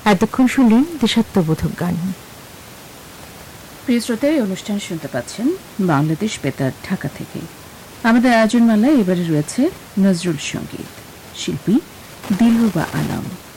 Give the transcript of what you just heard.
এতক্ষণ শুনলেন দেশাত্মবোধক গান। প্রিয় শ্রোতা, এই অনুষ্ঠান শুনতে পাচ্ছেন বাংলাদেশ বেতার ঢাকা থেকে। আমাদের আয়োজনমালায় এবারে রয়েছে নজরুল সঙ্গীত, শিল্পী দিলরুবা আলম।